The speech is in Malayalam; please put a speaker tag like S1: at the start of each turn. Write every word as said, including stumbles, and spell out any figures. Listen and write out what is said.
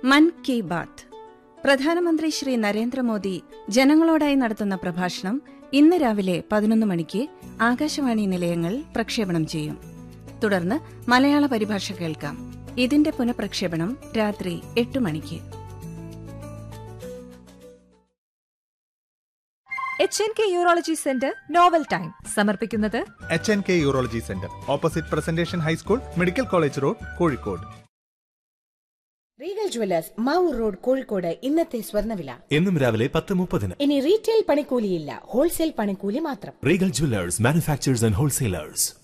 S1: മൻ കി ബാത്ത്. പ്രധാനമന്ത്രി ശ്രീ നരേന്ദ്രമോദി ജനങ്ങളോടായി നടത്തുന്ന പ്രഭാഷണം ഇന്ന് രാവിലെ പതിനൊന്ന് മണിക്ക് ആകാശവാണി നിലയങ്ങൾ പ്രക്ഷേപണം ചെയ്യും. തുടർന്ന് മലയാള പരിഭാഷ കേൾക്കാം. ഇതിന്റെ പുനഃപ്രക്ഷേപണം രാത്രി എട്ട് മണിക്ക്.
S2: H N K urology centre novel time സമർപ്പിക്കുന്നത്
S3: H N K urology centre, opposite presentation high school, medical college road, Kozhikode.
S4: Regal jewellers Mavoor road, Kozhikode. ഇന്നത്തെ സ്വർണ്ണവില
S5: എന്നും രാവിലെ പത്ത് മുപ്പതിന്.
S4: ഇനി റീറ്റെയിൽ പണിക്കൂലിയില്ല, ഹോൾസെയിൽ പണിക്കൂലി മാത്രം.
S5: Regal jewellers, manufacturers and wholesalers.